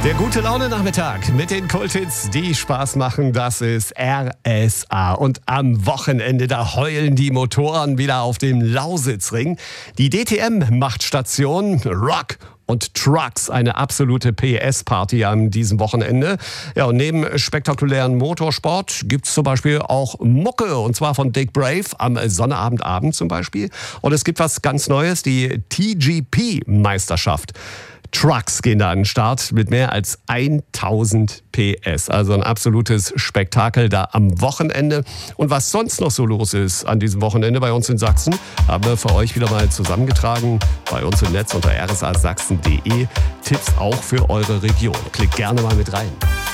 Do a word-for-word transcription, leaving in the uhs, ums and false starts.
Der gute Laune-Nachmittag mit den Kulthits, die Spaß machen, das ist R S A. Und am Wochenende, da heulen die Motoren wieder auf dem Lausitzring. Die D T M macht Station, Rock und Trucks, eine absolute P S-Party an diesem Wochenende. Ja, und neben spektakulären Motorsport gibt's zum Beispiel auch Mucke, und zwar von Dick Brave am Sonnabendabend zum Beispiel. Und es gibt was ganz Neues, die T G P-Meisterschaft. Trucks gehen da an den Start mit mehr als tausend P S. Also ein absolutes Spektakel da am Wochenende. Und was sonst noch so los ist an diesem Wochenende bei uns in Sachsen, haben wir für euch wieder mal zusammengetragen bei uns im Netz unter r s a sachsen punkt d e. Tipps auch für eure Region. Klickt gerne mal mit rein.